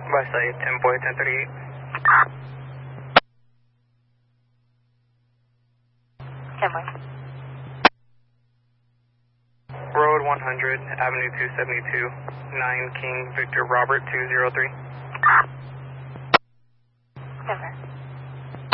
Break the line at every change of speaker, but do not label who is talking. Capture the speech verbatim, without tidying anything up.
By site, ten boy, ten thirty-eight.
ten boy.
Road one hundred, Avenue two seventy-two, nine King Victor Robert two zero three.